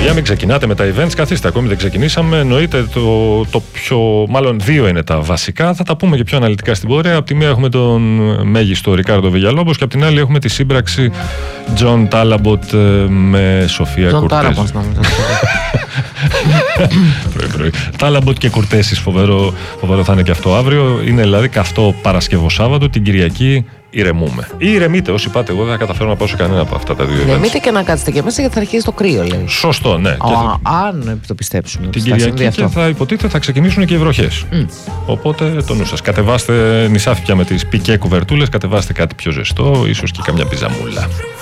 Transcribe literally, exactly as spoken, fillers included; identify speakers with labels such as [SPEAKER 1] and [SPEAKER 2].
[SPEAKER 1] Παιδιά, μην ξεκινάτε με τα events, καθίστε, ακόμη δεν ξεκινήσαμε. Εννοείται το, το πιο. Μάλλον δύο είναι τα βασικά. Θα τα πούμε και πιο αναλυτικά στην πορεία. Από τη μία έχουμε τον μέγιστο Ρικάρντο Βιγιαλόμπος και από την άλλη έχουμε τη σύμπραξη Τζον Τάλαμποτ με Σοφία Κουρτέζη. Πρωί-πρωί. Τάλαμποτ και Κουρτέζης, φοβερό, φοβερό θα είναι και αυτό αύριο. Είναι δηλαδή καυτό Παρασκευό Σάββατο, την Κυριακή. Ηρεμούμε. Ή ηρεμείτε, όσοι πάτε. Εγώ δεν θα καταφέρω να πάω σε κανένα από αυτά τα δύο.
[SPEAKER 2] Ηρεμείτε και να κάτσετε και μέσα γιατί θα αρχίσει το κρύο, λέει.
[SPEAKER 1] Σωστό, ναι.
[SPEAKER 2] Α, αν το πιστέψουμε.
[SPEAKER 1] Την Κυριακή και θα υποτίθεται θα ξεκινήσουν και οι βροχές. Mm. Οπότε το νου σας. Κατεβάστε νησάφια με τις πικέ κουβερτούλες, κατεβάστε κάτι πιο ζεστό, ίσως και καμιά πιζαμούλα.